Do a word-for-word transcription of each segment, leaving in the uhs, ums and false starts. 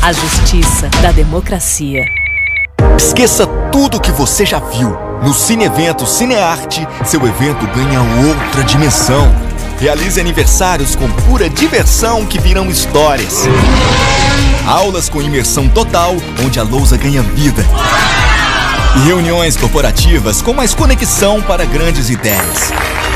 A justiça da democracia. Esqueça tudo que você já viu. No Cine Evento Cinearte, seu evento ganha outra dimensão. Realize aniversários com pura diversão que virão histórias. Aulas com imersão total, onde a lousa ganha vida. E reuniões corporativas com mais conexão para grandes ideias.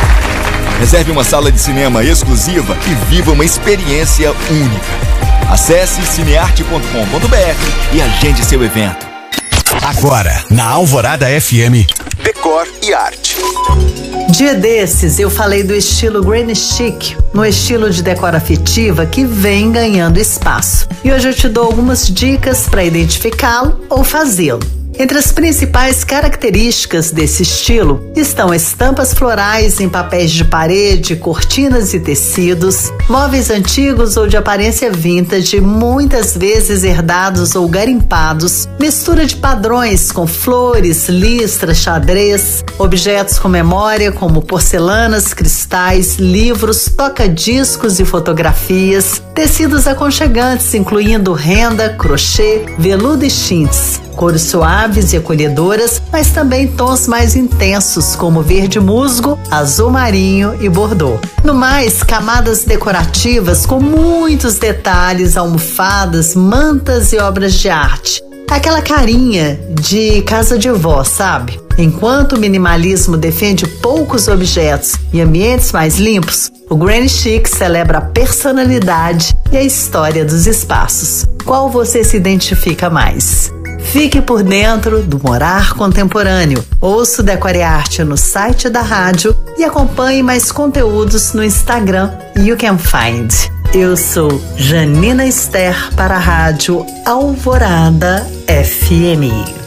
Reserve uma sala de cinema exclusiva e viva uma experiência única. Acesse cinearte ponto com ponto br e agende seu evento. Agora, na Alvorada F M, Decor e Arte. Dia desses eu falei do estilo Granny Chic, no estilo de decor afetiva que vem ganhando espaço. E hoje eu te dou algumas dicas para identificá-lo ou fazê-lo. Entre as principais características desse estilo estão estampas florais em papéis de parede, cortinas e tecidos, móveis antigos ou de aparência vintage, muitas vezes herdados ou garimpados, mistura de padrões com flores, listras, xadrez, objetos com memória como porcelanas, cristais, livros, toca-discos e fotografias, tecidos aconchegantes incluindo renda, crochê, veludo e chintz, cores suaves e acolhedoras, mas também tons mais intensos, como verde musgo, azul marinho e bordô. No mais, camadas decorativas com muitos detalhes, almofadas, mantas e obras de arte. Aquela carinha de casa de vó, sabe? Enquanto o minimalismo defende poucos objetos e ambientes mais limpos, o Granny Chic celebra a personalidade e a história dos espaços. Qual você se identifica mais? Fique por dentro do morar contemporâneo. Ouça o Decor e Arte no site da rádio e acompanhe mais conteúdos no Instagram You Can Find. Eu sou Janina Esther para a rádio Alvorada F M.